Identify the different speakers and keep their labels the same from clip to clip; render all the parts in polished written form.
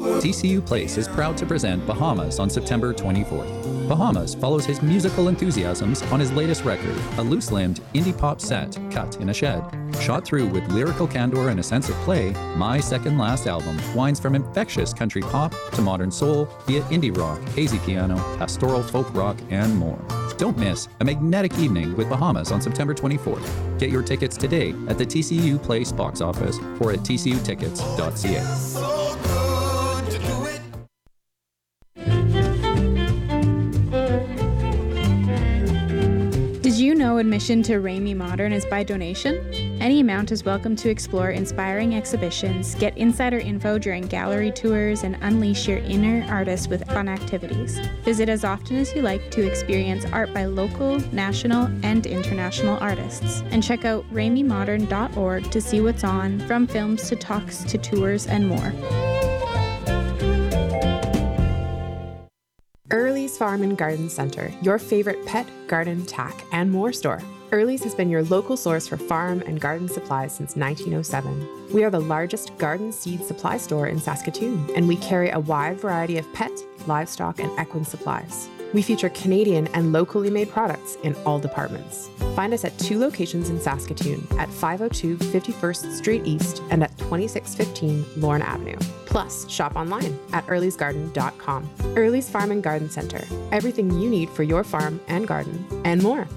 Speaker 1: TCU Place is proud to present Bahamas on September 24th. Bahamas follows his musical enthusiasms on his latest record, a loose-limbed indie pop set cut in a shed. Shot through with lyrical candor and a sense of play, My Second Last Album winds from infectious country pop to modern soul via indie rock, hazy piano, pastoral folk rock, and more. Don't miss a magnetic evening with Bahamas on September 24th. Get your tickets today at the TCU Place box office or at tcutickets.ca.
Speaker 2: Did you know admission to Ramey Modern is by donation? Any amount is welcome to explore inspiring exhibitions, get insider info during gallery tours, and unleash your inner artist with fun activities. Visit as often as you like to experience art by local, national, and international artists. And check out rameymodern.org to see what's on, from films to talks to tours and more.
Speaker 3: Early's Farm and Garden Center, your favorite pet, garden, tack, and more store. Early's has been your local source for farm and garden supplies since 1907. We are the largest garden seed supply store in Saskatoon, and we carry a wide variety of pet, livestock, and equine supplies. We feature Canadian and locally made products in all departments. Find us at 2 locations in Saskatoon, at 502 51st Street East and at 2615 Lorne Avenue. Plus, shop online at earlysgarden.com. Early's Farm and Garden Center. Everything you need for your farm and garden, and more.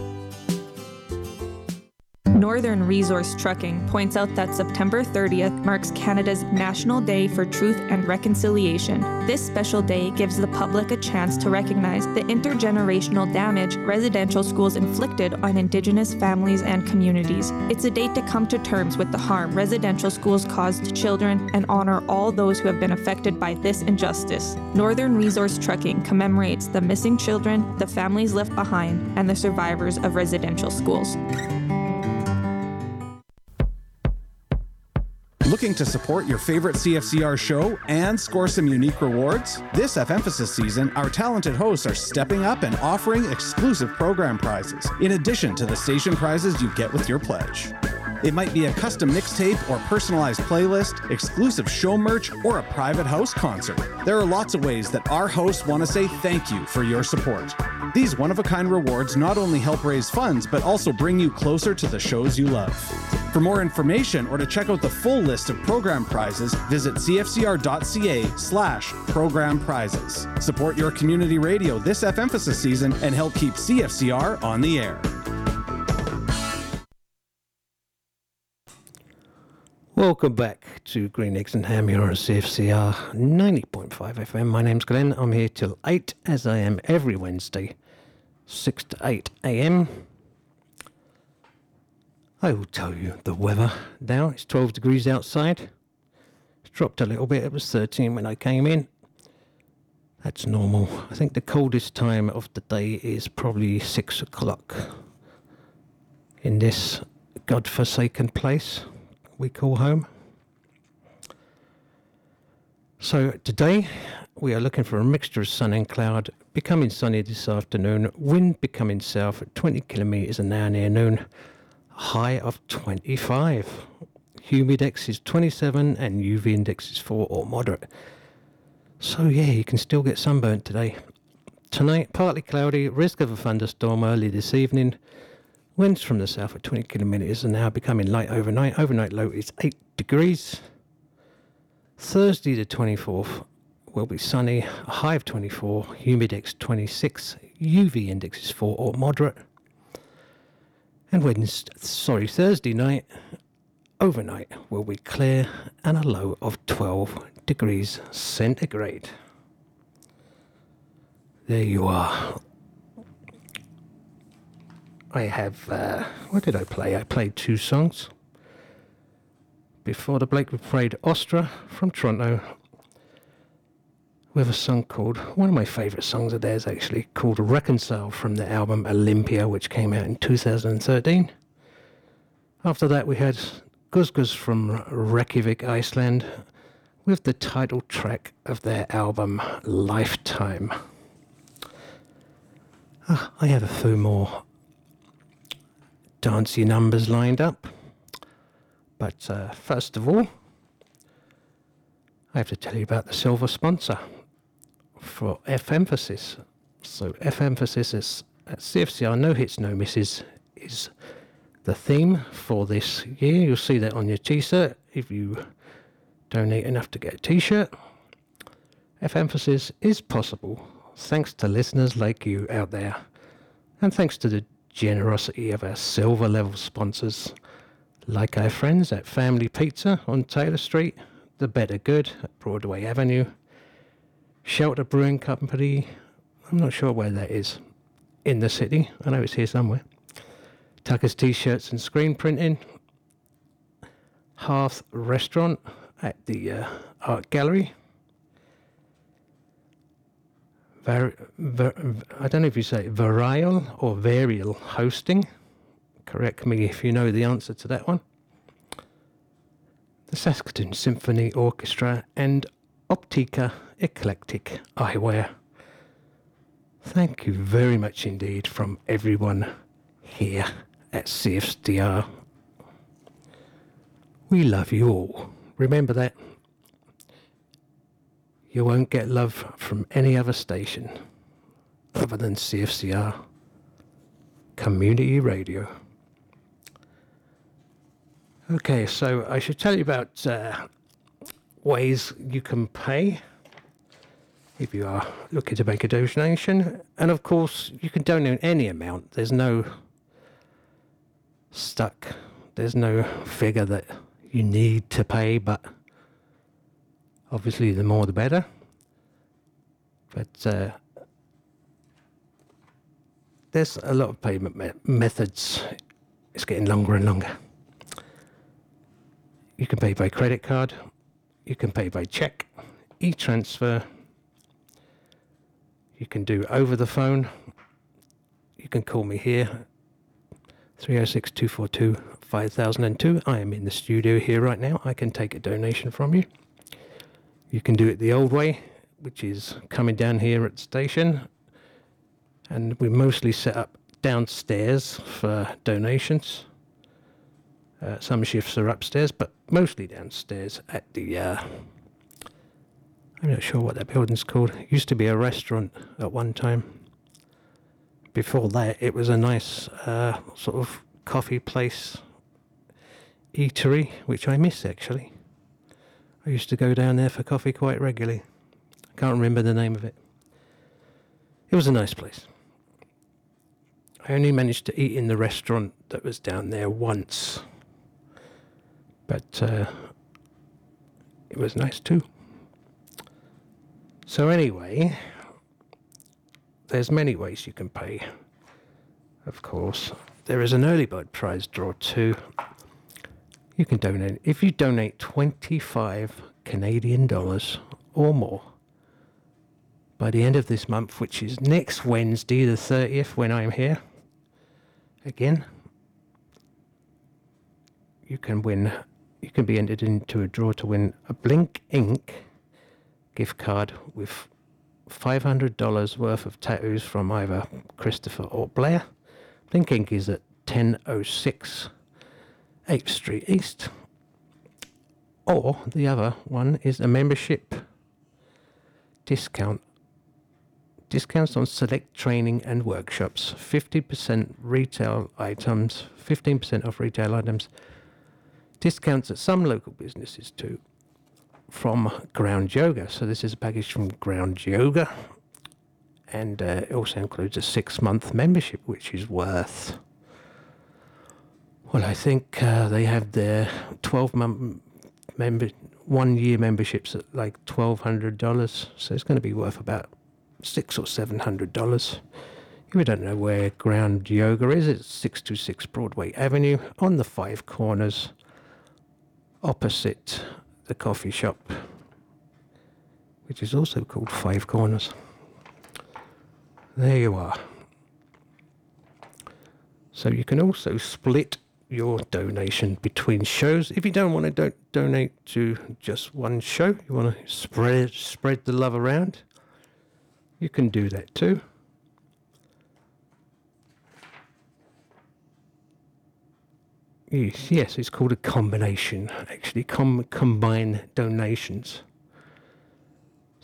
Speaker 4: Northern Resource Trucking points out that September 30th marks Canada's National Day for Truth and Reconciliation. This special day gives the public a chance to recognize the intergenerational damage residential schools inflicted on Indigenous families and communities. It's a day to come to terms with the harm residential schools cause to children and honor all those who have been affected by this injustice. Northern Resource Trucking commemorates the missing children, the families left behind, and the survivors of residential schools.
Speaker 5: Looking to support your favorite CFCR show and score some unique rewards? This F-Emphasis season, our talented hosts are stepping up and offering exclusive program prizes, in addition to the station prizes you get with your pledge. It might be a custom mixtape or personalized playlist, exclusive show merch, or a private house concert. There are lots of ways that our hosts want to say thank you for your support. These one-of-a-kind rewards not only help raise funds, but also bring you closer to the shows you love. For more information or to check out the full list of program prizes, visit cfcr.ca/program prizes. Support your community radio this F-Emphasis season and help keep CFCR on the air.
Speaker 6: Welcome back to Green Eggs and Ham here on CFCR 90.5 FM. My name's Glenn. I'm here till 8, as I am every Wednesday, 6 to 8 a.m. I will tell you the weather now. It's 12 degrees outside. It's dropped a little bit. It was 13 when I came in. That's normal. I think the coldest time of the day is probably 6 o'clock in this godforsaken place we call home. So today we are looking for a mixture of sun and cloud, becoming sunny this afternoon, wind becoming south at 20 kilometres an hour near noon, high of 25. Humidex is 27 and UV index is 4 or moderate. So yeah, you can still get sunburnt today. Tonight, partly cloudy, risk of a thunderstorm early this evening. Winds from the south at 20 kilometres an hour, becoming light overnight. Overnight low is 8 degrees. Thursday the 24th will be sunny, a high of 24, humidex 26, UV index is 4 or moderate. And Thursday night, overnight will be clear and a low of 12 degrees centigrade. There you are. I have, what did I play? I played 2 songs. Before the break we played Ostra from Toronto with a song called, one of my favourite songs of theirs actually, called Reconcile from the album Olympia, which came out in 2013. After that we had Guzguz from Reykjavik, Iceland, with the title track of their album Lifetime. I have a few more dancey numbers lined up, but first of all I have to tell you about the silver sponsor for F-Emphasis. So F-Emphasis is at CFCR No Hits, No Misses is the theme for this year. You'll see that on your t-shirt if you donate enough to get a t-shirt. F-Emphasis is possible thanks to listeners like you out there, and thanks to the generosity of our silver level sponsors like our friends at Family Pizza on Taylor Street, The Better Good at Broadway Avenue, Shelter Brewing Company, I'm not sure where that is in the city, I know it's here somewhere, Tucker's T-shirts and screen printing, Hearth Restaurant at the Art Gallery, I don't know if you say Varial or Varial Hosting. Correct me if you know the answer to that one. The Saskatoon Symphony Orchestra and Optica Eclectic Eyewear. Thank you very much indeed from everyone here at CFCR. We love you all. Remember that. You won't get love from any other station other than CFCR Community Radio. Okay, so I should tell you about ways you can pay if you are looking to make a donation. And of course, you can donate any amount. There's no figure that you need to pay, but obviously, the more the better. But there's a lot of payment methods. It's getting longer and longer. You can pay by credit card. You can pay by check, e-transfer. You can do over the phone. You can call me here, 306-242-5002. I am in the studio here right now. I can take a donation from you. You can do it the old way, which is coming down here at the station, and we mostly set up downstairs for donations. Some shifts are upstairs, but mostly downstairs at the, I'm not sure what that building's called. It used to be a restaurant at one time. Before that, it was a nice sort of coffee place, eatery, which I miss actually. I used to go down there for coffee quite regularly. I can't remember the name of it. It was a nice place. I only managed to eat in the restaurant that was down there once. But it was nice too. So anyway, there's many ways you can pay. Of course, there is an early bird prize draw too. You can donate. If you donate 25 Canadian dollars or more by the end of this month, which is next Wednesday, the 30th, when I'm here again, you can win. You can be entered into a draw to win a Blink Inc. gift card with $500 worth of tattoos from either Christopher or Blair. Blink Inc. is at 1006 8th Street East. Or the other one is a membership discount. Discounts on select training and workshops. 50% retail items, 15% off retail items. Discounts at some local businesses too. From Ground Yoga. So this is a package from Ground Yoga. And it also includes a 6-month membership, which is worth... Well, I think they have their 12-month 1-year memberships at like $1,200, so it's going to be worth about $600 or $700. If you don't know where Ground Yoga is, it's 626 Broadway Avenue on the 5 corners, opposite the coffee shop, which is also called 5 Corners. There you are. So you can also split your donation between shows. If you don't want to donate to just one show, you want to spread the love around, you can do that too. Yes, it's called a combination. Actually, combine donations.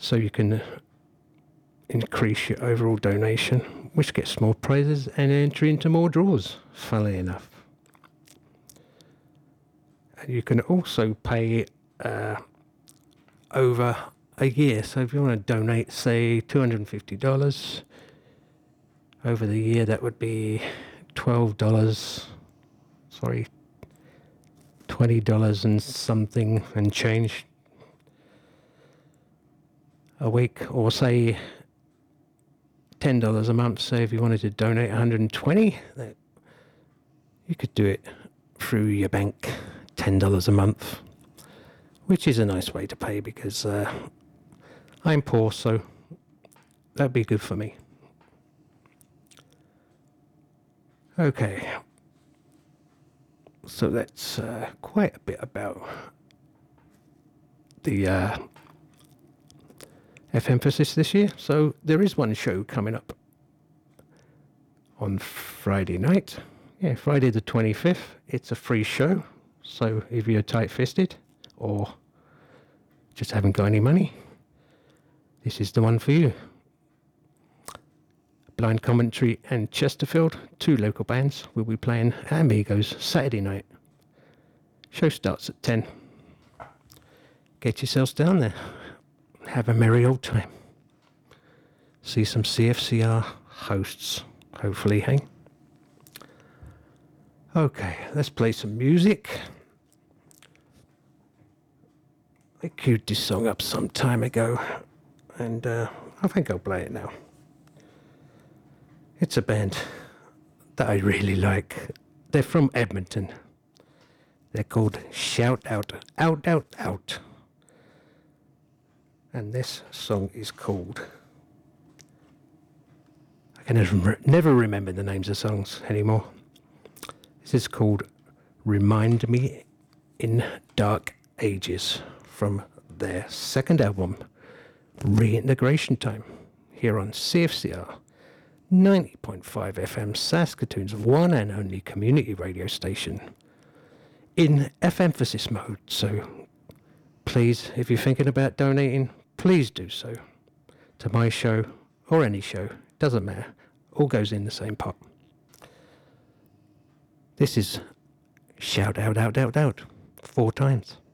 Speaker 6: So you can increase your overall donation, which gets more prizes and entry into more draws, funnily enough. And you can also pay over a year. So if you want to donate, say, $250 over the year, that would be $20 and something and change a week, or say $10 a month. So if you wanted to donate $120, you could do it through your bank, $10 a month, which is a nice way to pay because I'm poor, so that'd be good for me. Okay, so that's quite a bit about the F-Emphasis this year. So there is one show coming up on Friday night. Yeah, Friday the 25th. It's a free show. So if you're tight-fisted or just haven't got any money, this is the one for you. Blind Commentary and Chesterfield, two local bands, will be playing at Amigos Saturday night. Show starts at 10. Get yourselves down there. Have a merry old time. See some CFCR hosts, hopefully, hey? Okay, let's play some music. I queued this song up some time ago, and I think I'll play it now. It's a band that I really like. They're from Edmonton. They're called Shout Out, Out, Out, Out. And this song is called... I can never remember the names of songs anymore. This is called Remind Me in Dark Ages, from their second album, Reintegration Time, here on CFCR 90.5 FM, Saskatoon's one and only community radio station, in F-Emphasis mode. So please, if you're thinking about donating, please do so to my show or any show, doesn't matter, all goes in the same pot. This is Shout Out, Out, Out, Out, 4 times.